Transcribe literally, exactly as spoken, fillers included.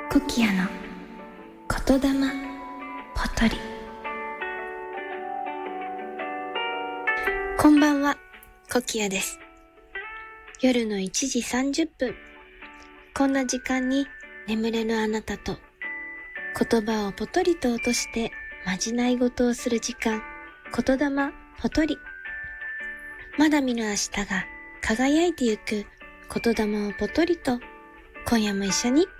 コキアの言霊ポトリ。こんばんは、コキアです。夜のいちじさんじゅっぷん、こんな時間に眠れぬあなたと言葉をポトリと落としてまじない事をする時間、言霊ポトリ。まだ見ぬ明日が輝いてゆく言霊をポトリと、今夜も一緒に